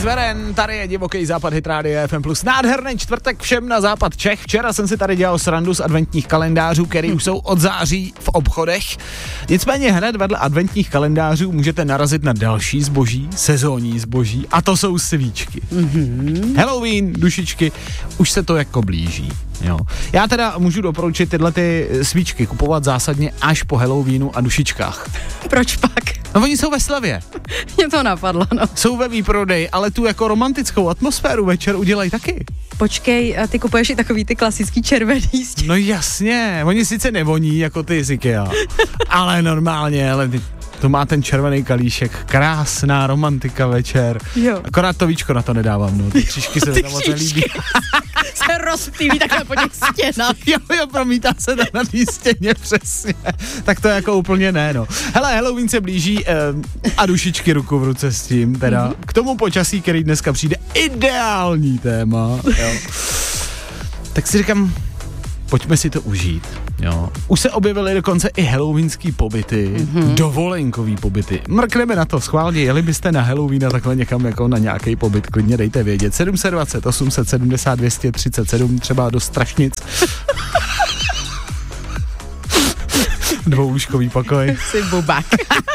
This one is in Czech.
Veren, tady je Divoký západ Hit Radio FM+. Nádherný čtvrtek všem na západ Čech. Včera jsem si tady dělal srandu z adventních kalendářů, které už jsou od září v obchodech. Nicméně hned vedle adventních kalendářů můžete narazit na další zboží, sezónní zboží, a to jsou svíčky. Halloween, dušičky, už se to jako blíží. Jo. Já teda můžu doporučit tyhle ty svíčky kupovat zásadně až po Halloweenu a dušičkách. Proč pak? No oni jsou ve slevě. Mě to napadlo, no. Jsou ve výprodeji, ale tu jako romantickou atmosféru večer udělají taky. Počkej, a ty kupuješ i takový ty klasický červený stěn. No jasně, oni sice nevoní jako ty z IKEA, ale normálně, ale to má ten červený kalíšek, krásná romantika večer. Jo. Akorát to víčko na to nedávám, no, ty křížky se mi tam moc nelíbí. Se rozptýlí takhle po těch stěnách. Jo, promítá se tam na té stěně, přesně. Tak to jako úplně ne, no. Hele, Halloween se blíží a dušičky ruku v ruce s tím, teda. K tomu počasí, který dneska přijde, ideální téma, jo. Tak si říkám, pojďme si to užít, jo. Už se objevily dokonce i halloweenský pobyty, dovolenkový pobyty. Mrkneme na to, schválně, jeli byste na Halloween a takhle někam jako na nějaký pobyt, klidně dejte vědět. 720 870 237, třeba do Strašnic. Dvoulůžkový pokoj. Jsi bubák.